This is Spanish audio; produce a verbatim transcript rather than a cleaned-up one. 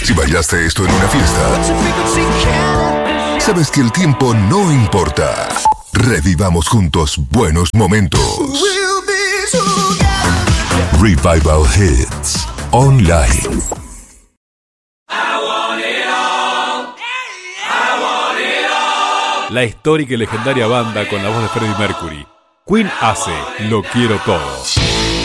Si bailaste esto en una fiesta, sabes que el tiempo no importa. Revivamos juntos buenos momentos. Revival Hits Online. La histórica y legendaria banda con la voz de Freddie Mercury. Queen hace Lo Quiero Todo.